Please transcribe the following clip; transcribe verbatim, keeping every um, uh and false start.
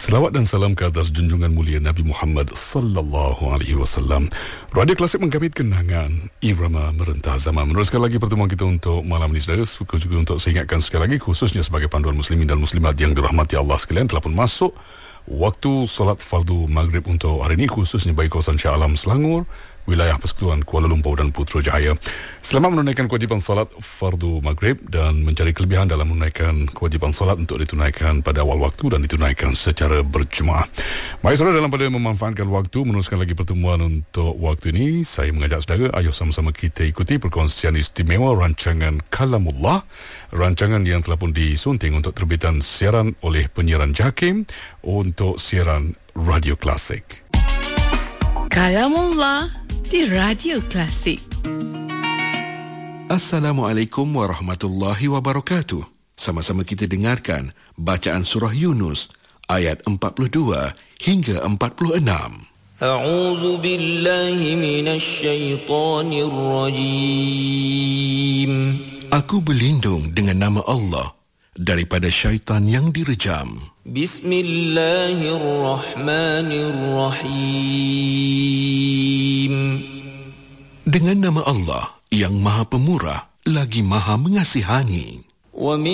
Selawat dan salam ke atas junjungan mulia Nabi Muhammad sallallahu alaihi wasallam. Radio Klasik menggabit kenangan irama merentah zaman. Meneruskan lagi pertemuan kita untuk malam ini, saudara. Suka juga untuk saya ingatkan sekali lagi, khususnya sebagai panduan muslimin dan muslimat yang dirahmati Allah sekalian, telah pun masuk waktu solat fardu maghrib untuk hari ini, khususnya bagi kawasan Shah Alam Selangor, wilayah Persekutuan Kuala Lumpur dan Putrajaya. Selamat menunaikan kewajipan salat fardu maghrib dan mencari kelebihan dalam menunaikan kewajipan salat untuk ditunaikan pada awal waktu dan ditunaikan secara berjemaah. Baik saudara, dalam pada memanfaatkan waktu, meneruskan lagi pertemuan untuk waktu ini, saya mengajak saudara, ayo sama-sama kita ikuti perkongsian istimewa rancangan Kalamullah, rancangan yang telah pun disunting untuk terbitan siaran oleh penyiaran JAKIM untuk siaran Radio Klasik. Kalamullah di Radio Klasik. Assalamualaikum warahmatullahi wabarakatuh. Sama-sama kita dengarkan bacaan surah Yunus ayat empat puluh dua hingga empat puluh enam. A'udzu billahi minasy syaithanir rajim. Aku berlindung dengan nama Allah daripada syaitan yang direjam. Bismillahirrahmanirrahim. Dengan nama Allah yang Maha Pemurah lagi Maha Mengasihani. Wa